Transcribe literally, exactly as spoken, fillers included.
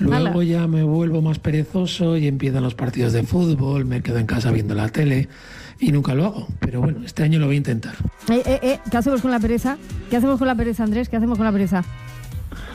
Luego Ala. ya me vuelvo más perezoso y empiezan los partidos de fútbol, me quedo en casa viendo la tele y nunca lo hago. Pero bueno, este año lo voy a intentar. Eh, eh, eh, ¿Qué hacemos con la pereza? ¿Qué hacemos con la pereza, Andrés? ¿Qué hacemos con la pereza?